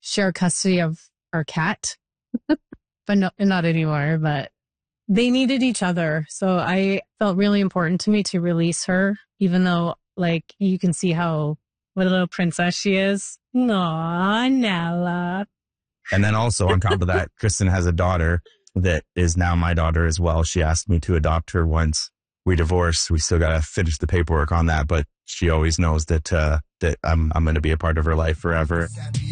share custody of our cat, but no, not anymore. But they needed each other. So I felt really important to me to release her, even though like you can see how what a little princess she is. Aw, Nella. And then also on top of that, Kristen has a daughter that is now my daughter as well. She asked me to adopt her once we divorced. We still got to finish the paperwork on that, but she always knows that I'm going to be a part of her life forever.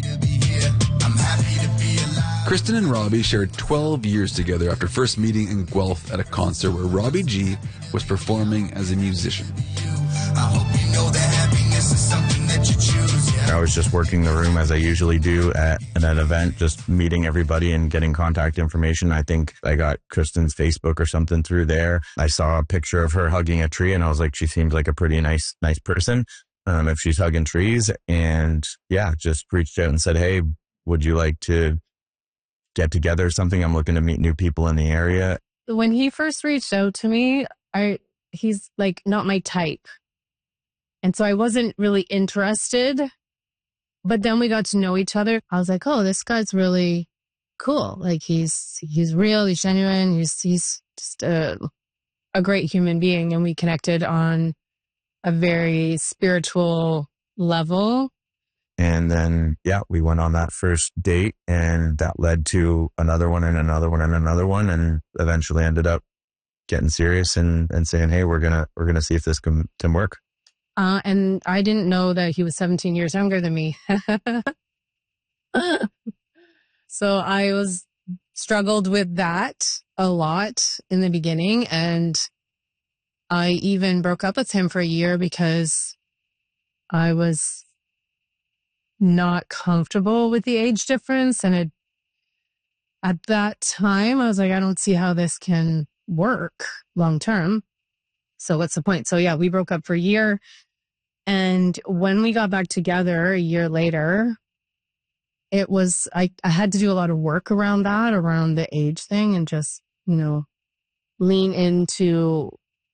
Kristen and Robbie shared 12 years together after first meeting in Guelph at a concert where Robbie G was performing as a musician. I was just working the room as I usually do at an event, just meeting everybody and getting contact information. I think I got Kristen's Facebook or something through there. I saw a picture of her hugging a tree and I was like, she seems like a pretty nice person if she's hugging trees. And yeah, just reached out and said, hey, would you like to get together or something? I'm looking to meet new people in the area. When he first reached out to me, he's like not my type. And so I wasn't really interested. But then we got to know each other. I was like, oh, this guy's really cool. Like he's real, he's genuine, he's just a great human being. And we connected on a very spiritual level. And then, yeah, we went on that first date and that led to another one and another one and another one. And eventually ended up getting serious and saying, hey, we're going to see if this can work. And I didn't know that he was 17 years younger than me. So I struggled with that a lot in the beginning. And I even broke up with him for a year because I was not comfortable with the age difference. And at that time, I was like, I don't see how this can work long term. So what's the point? So yeah, we broke up for a year. And when we got back together a year later, it was, I had to do a lot of work around the age thing and just, lean into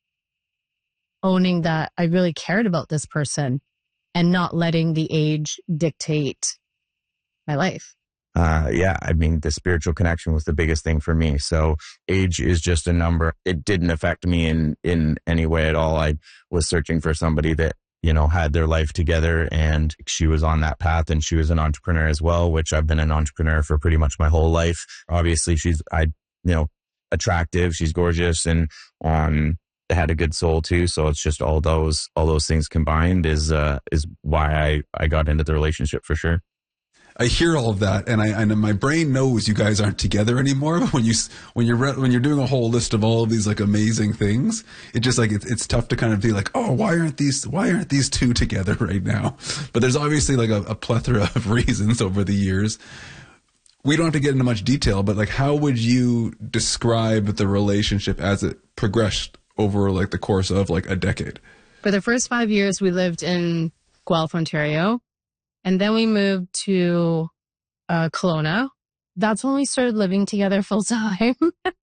owning that I really cared about this person and not letting the age dictate my life. Yeah, I mean, the spiritual connection was the biggest thing for me. So age is just a number. It didn't affect me in any way at all. I was searching for somebody that, had their life together and she was on that path and she was an entrepreneur as well, which I've been an entrepreneur for pretty much my whole life. Obviously she's attractive. She's gorgeous and, had a good soul too. So it's just all those things combined is why I got into the relationship for sure. I hear all of that, and my brain knows you guys aren't together anymore. But when you're doing a whole list of all of these like amazing things, it just like it's tough to kind of be like, oh, why aren't these two together right now? But there's obviously like a plethora of reasons over the years. We don't have to get into much detail, but like, how would you describe the relationship as it progressed over like the course of like a decade? For the first 5 years, we lived in Guelph, Ontario. And then we moved to Kelowna. That's when we started living together full time.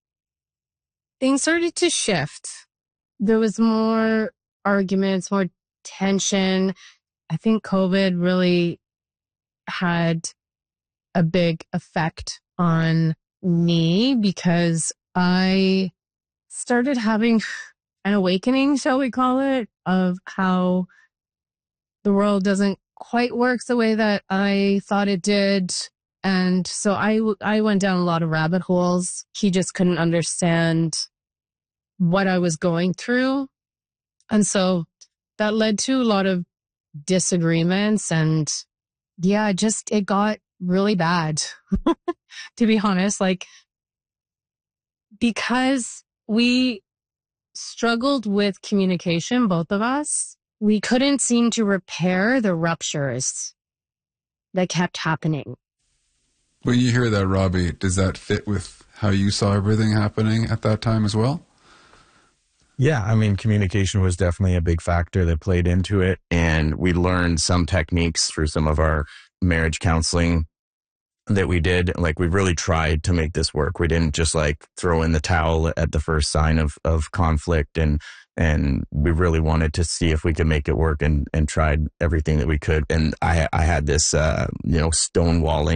Things started to shift. There was more arguments, more tension. I think COVID really had a big effect on me because I started having an awakening, shall we call it, of how the world doesn't quite works the way that I thought it did. And so I went down a lot of rabbit holes. He just couldn't understand what I was going through. And so that led to a lot of disagreements. And yeah, it got really bad, to be honest, like, because we struggled with communication, both of us. We couldn't seem to repair the ruptures that kept happening. When you hear that, Robbie, does that fit with how you saw everything happening at that time as well? Yeah, I mean, communication was definitely a big factor that played into it. And we learned some techniques through some of our marriage counseling that we did. Like, we really tried to make this work. We didn't just like throw in the towel at the first sign of conflict. And we really wanted to see if we could make it work and tried everything that we could. And I had this, stonewalling